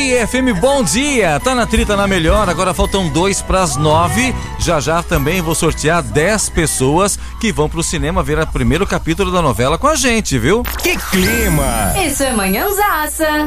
dia, FM, bom dia. Tá na Trita na Melhor, agora faltam 2 para as 9. Já também vou sortear 10 pessoas que vão pro cinema ver o primeiro capítulo da novela com a gente, viu? Que clima! Isso é Manhãzaça.